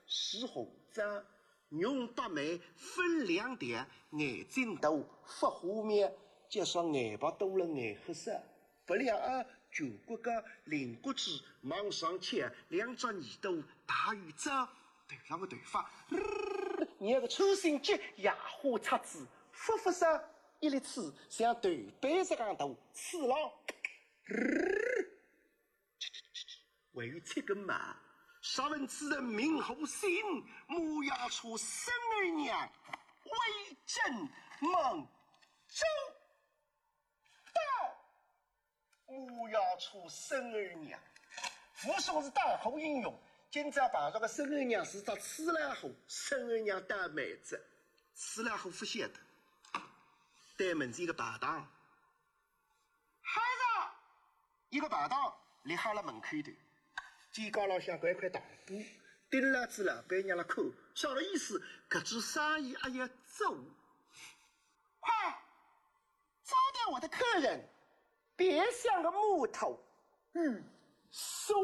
是红枣，用白梅分两点，眼睛大，发花面，加上眼巴多了眼黑色，不两耳，九骨高，灵骨枝，往上切，两只耳朵，大鱼枣，头上个头发，你那个粗心机，野花叉子，发发上一粒刺，像豆杯子样大，刺浪，为有这个嘛？啥问此人名后姓，母牙出生儿娘，为真孟周到。母牙出生儿娘，父兄是大后应用。今朝碰上个生儿娘是只吃了后，生儿娘带妹子，吃了后不晓得。对门是一个排档，孩子，一个排档立好了门口头。肩高老向拐块大布，顶了子老板娘了看，晓得意思，搿只生意也要做。快招待我的客人，别像个木头，收